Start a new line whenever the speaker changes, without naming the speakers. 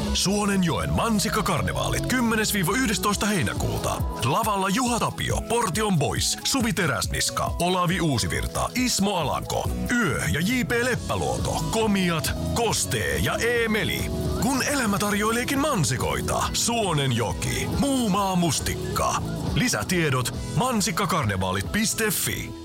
Suonenjoen mansikkakarnevaalit 10-11 heinäkuuta. Lavalla Juha Tapio, Portion Boys, Suvi Teräsniska, Olavi Uusivirta, Ismo Alanko, Yö ja J.P. Leppäluoto, Komiat, Kostee ja Eemeli. Kun elämä tarjoileekin mansikoita, Suonenjoki, Muumaa mustikka. Lisätiedot mansikkakarnevaalit.fi.